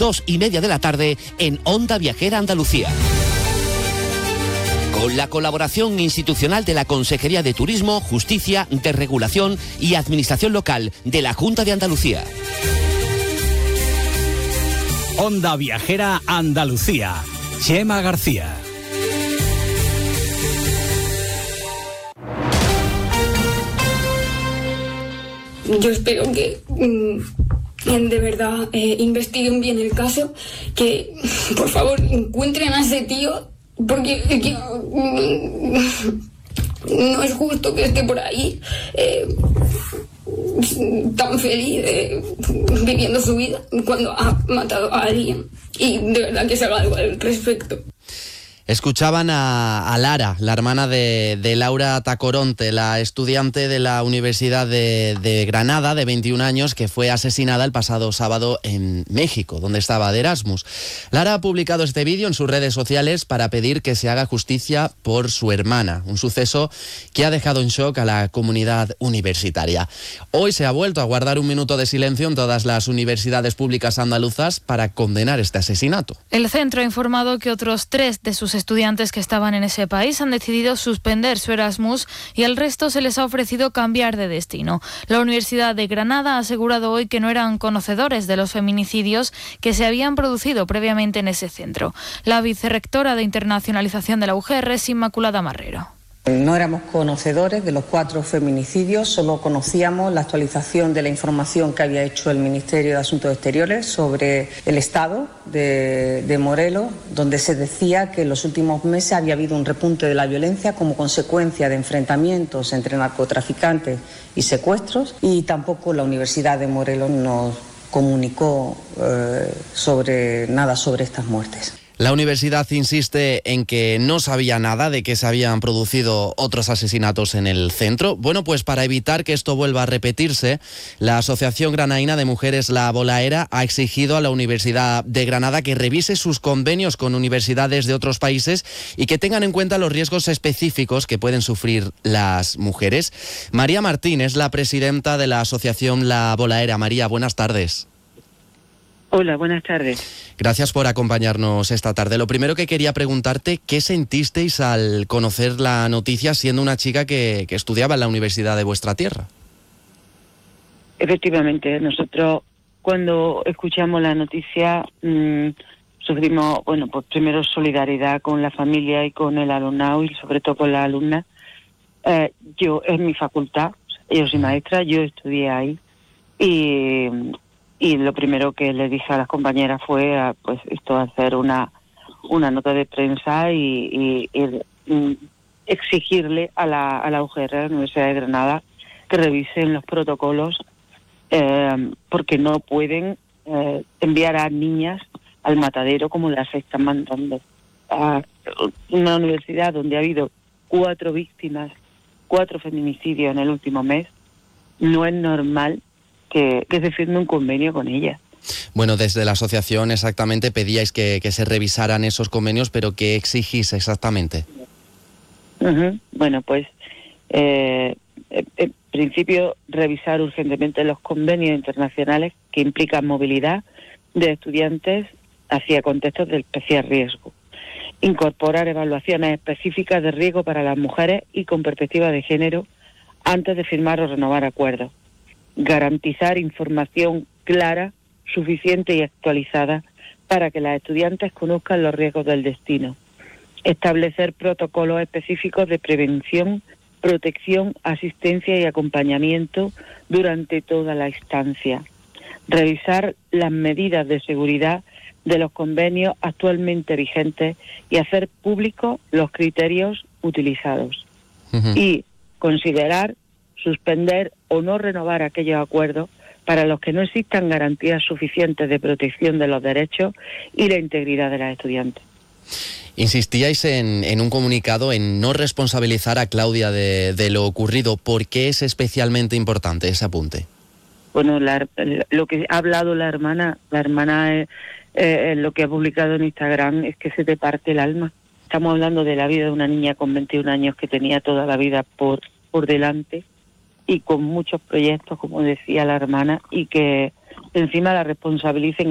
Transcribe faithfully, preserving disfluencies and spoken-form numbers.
dos y media de la tarde en Onda Viajera Andalucía. Con la colaboración institucional de la Consejería de Turismo, Justicia, Desregulación y Administración Local de la Junta de Andalucía. Onda Viajera Andalucía. Chema García. Yo espero que mm, de verdad eh, investiguen bien el caso, que por favor encuentren a ese tío, porque es que mm, no es justo que esté por ahí eh, tan feliz eh, viviendo su vida cuando ha matado a alguien, y de verdad que se haga algo al respecto. Escuchaban a, a Lara, la hermana de, de Laura Tacoronte, la estudiante de la Universidad de, de Granada, de veintiún años, que fue asesinada el pasado sábado en México, donde estaba de Erasmus. Lara ha publicado este vídeo en sus redes sociales para pedir que se haga justicia por su hermana, un suceso que ha dejado en shock a la comunidad universitaria. Hoy se ha vuelto a guardar un minuto de silencio en todas las universidades públicas andaluzas para condenar este asesinato. El centro ha informado que otros tres de sus estudiantes que estaban en ese país han decidido suspender su Erasmus y al resto se les ha ofrecido cambiar de destino. La Universidad de Granada ha asegurado hoy que no eran conocedores de los feminicidios que se habían producido previamente en ese centro. La vicerrectora de Internacionalización de la U G R es Inmaculada Marrero. No éramos conocedores de los cuatro feminicidios, solo conocíamos la actualización de la información que había hecho el Ministerio de Asuntos Exteriores sobre el estado de, de Morelos, donde se decía que en los últimos meses había habido un repunte de la violencia como consecuencia de enfrentamientos entre narcotraficantes y secuestros, y tampoco la Universidad de Morelos nos comunicó eh, sobre nada sobre estas muertes. La universidad insiste en que no sabía nada de que se habían producido otros asesinatos en el centro. Bueno, pues para evitar que esto vuelva a repetirse, la Asociación Granaína de Mujeres La Bolaera ha exigido a la Universidad de Granada que revise sus convenios con universidades de otros países y que tengan en cuenta los riesgos específicos que pueden sufrir las mujeres. María Martín es la presidenta de la Asociación La Bolaera. María, buenas tardes. Hola, buenas tardes. Gracias por acompañarnos esta tarde. Lo primero que quería preguntarte, ¿qué sentisteis al conocer la noticia siendo una chica que, que estudiaba en la universidad de vuestra tierra? Efectivamente, nosotros cuando escuchamos la noticia mmm, sufrimos, bueno, pues primero solidaridad con la familia y con el alumnado y sobre todo con la alumna. Eh, yo, es mi facultad, yo soy maestra, yo estudié ahí y... Y lo primero que le dije a las compañeras fue, a, pues, esto hacer una una nota de prensa y, y, y exigirle a la, a la U G R, a la Universidad de Granada, que revisen los protocolos, eh, porque no pueden eh, enviar a niñas al matadero como las están mandando. A una universidad donde ha habido cuatro víctimas, cuatro feminicidios en el último mes, no es normal Que, que se firme un convenio con ella. Bueno, desde la asociación exactamente pedíais que, que se revisaran esos convenios, pero ¿qué exigís exactamente? Uh-huh. Bueno, pues eh, en principio revisar urgentemente los convenios internacionales que implican movilidad de estudiantes hacia contextos de especial riesgo. Incorporar evaluaciones específicas de riesgo para las mujeres y con perspectiva de género antes de firmar o renovar acuerdos. Garantizar información clara, suficiente y actualizada para que las estudiantes conozcan los riesgos del destino. Establecer protocolos específicos de prevención, protección, asistencia y acompañamiento durante toda la estancia. Revisar las medidas de seguridad de los convenios actualmente vigentes y hacer públicos los criterios utilizados. Uh-huh. Y considerar suspender o no renovar aquellos acuerdos para los que no existan garantías suficientes de protección de los derechos y la integridad de las estudiantes. Insistíais en, en un comunicado en no responsabilizar a Claudia de, de lo ocurrido. ¿Por qué es especialmente importante ese apunte? Bueno, la, lo que ha hablado la hermana, la hermana eh, eh, lo que ha publicado en Instagram es que se te parte el alma. Estamos hablando de la vida de una niña con veintiún años que tenía toda la vida por, por delante y con muchos proyectos, como decía la hermana, y que encima la responsabilicen